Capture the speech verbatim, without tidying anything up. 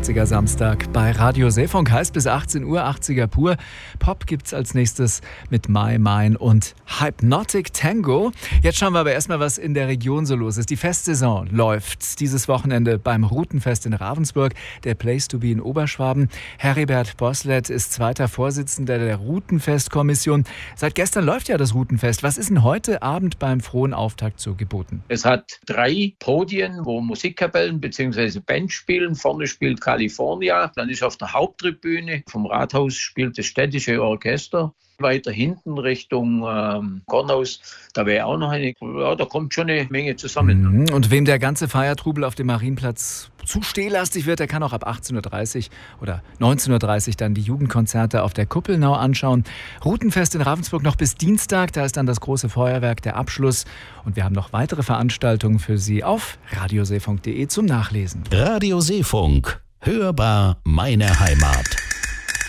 achtziger Samstag bei Radio Seefunk. Heißt bis achtzehn Uhr achtziger pur. Pop gibt's als nächstes mit My Mine und Hypnotic Tango. Jetzt schauen wir aber erstmal, was in der Region so los ist. Die Festsaison läuft dieses Wochenende beim Routenfest in Ravensburg, der Place to be in Oberschwaben. Heribert Boslett ist zweiter Vorsitzender der Routenfestkommission. Seit gestern läuft ja das Routenfest. Was ist denn heute Abend beim frohen Auftakt so geboten? Es hat drei Podien, wo Musikkapellen bzw. Bands spielen. Vorne spielt California, dann ist auf der Haupttribüne vom Rathaus spielt das städtische Orchester. Weiter hinten Richtung ähm, Kornhaus, da wäre auch noch eine, ja, da kommt schon eine Menge zusammen. Und wem der ganze Feiertrubel auf dem Marienplatz zu stehlastig wird, der kann auch ab achtzehn Uhr dreißig oder neunzehn Uhr dreißig dann die Jugendkonzerte auf der Kuppelnau anschauen. Routenfest in Ravensburg noch bis Dienstag, da ist dann das große Feuerwerk, der Abschluss. Und wir haben noch weitere Veranstaltungen für Sie auf radioseefunk punkt de zum Nachlesen. Radio Seefunk, hörbar meine Heimat.